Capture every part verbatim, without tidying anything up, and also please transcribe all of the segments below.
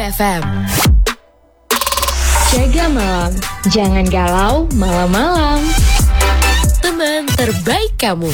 F M. Jaga malam, jangan galau malam-malam. Teman terbaik kamu.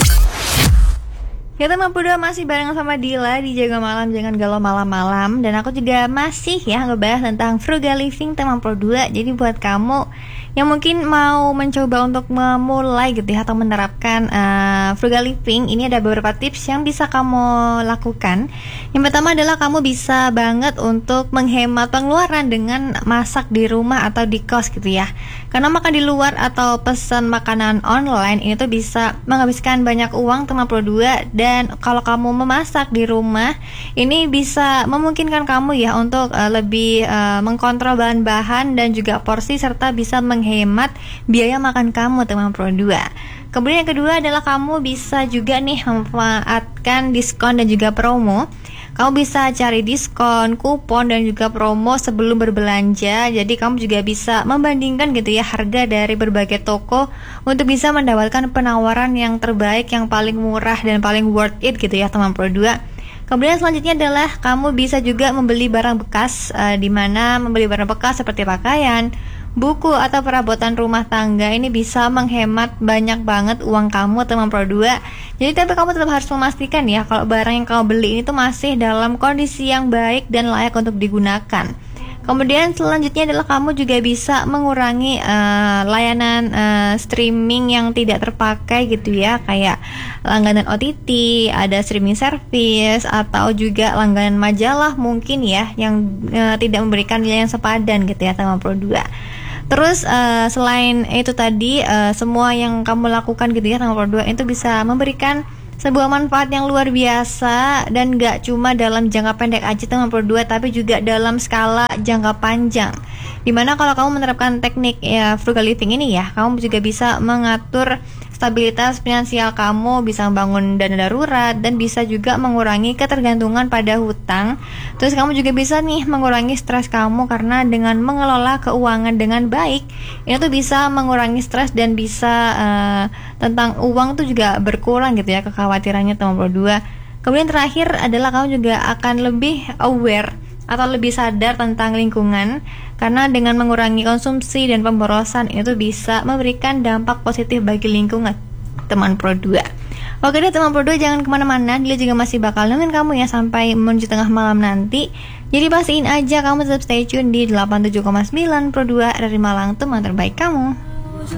Kita lima puluh dua masih bareng sama Dila di Jaga Malam Jangan Galau Malam-Malam. Dan aku juga masih ya ngebahas tentang frugal living tema pro dua. Jadi buat kamu yang mungkin mau mencoba untuk memulai gitu ya, atau menerapkan uh, frugal living, ini ada beberapa tips yang bisa kamu lakukan. Yang pertama adalah kamu bisa banget untuk menghemat pengeluaran dengan masak di rumah atau di kos gitu ya. Karena makan di luar atau pesan makanan online ini tuh bisa menghabiskan banyak uang tema pro dua. Dan Dan kalau kamu memasak di rumah, ini bisa memungkinkan kamu ya untuk uh, lebih uh, mengkontrol bahan-bahan dan juga porsi, serta bisa menghemat biaya makan kamu teman pro dua. Kemudian yang kedua adalah kamu bisa juga nih memanfaatkan diskon dan juga promo. Kamu bisa cari diskon, kupon, dan juga promo sebelum berbelanja. Jadi kamu juga bisa membandingkan gitu ya harga dari berbagai toko untuk bisa mendapatkan penawaran yang terbaik, yang paling murah dan paling worth it gitu ya teman pro dua. Kemudian selanjutnya adalah kamu bisa juga membeli barang bekas, uh, di mana membeli barang bekas seperti pakaian, buku, atau perabotan rumah tangga ini bisa menghemat banyak banget uang kamu teman pro dua. Jadi tapi kamu tetap harus memastikan ya kalau barang yang kamu beli ini tuh masih dalam kondisi yang baik dan layak untuk digunakan. Kemudian selanjutnya adalah kamu juga bisa mengurangi uh, layanan uh, streaming yang tidak terpakai gitu ya, kayak langganan O T T, ada streaming service, atau juga langganan majalah mungkin ya yang uh, tidak memberikan nilai yang sepadan gitu ya sama pro dua. Terus uh, selain itu tadi uh, semua yang kamu lakukan gitu ya sama pro dua itu bisa memberikan sebuah manfaat yang luar biasa, dan gak cuma dalam jangka pendek aja teman pro dua, tapi juga dalam skala jangka panjang. Dimana kalau kamu menerapkan teknik ya frugal living ini ya, kamu juga bisa mengatur stabilitas finansial kamu, bisa membangun dana darurat, dan bisa juga mengurangi ketergantungan pada hutang. Terus kamu juga bisa nih mengurangi stres kamu, karena dengan mengelola keuangan dengan baik, ini tuh bisa mengurangi stres dan bisa uh, tentang uang tuh juga berkurang gitu ya kekhawatirannya teman pro dua. Kemudian terakhir adalah kamu juga akan lebih aware atau lebih sadar tentang lingkungan, karena dengan mengurangi konsumsi dan pemborosan itu bisa memberikan dampak positif bagi lingkungan teman pro dua. Oke deh teman pro dua, jangan kemana-mana, dia juga masih bakal nemenin kamu ya sampai menuju tengah malam nanti. Jadi pastiin aja kamu tetap stay tune di delapan puluh tujuh koma sembilan pro dua dari Malang, teman terbaik kamu.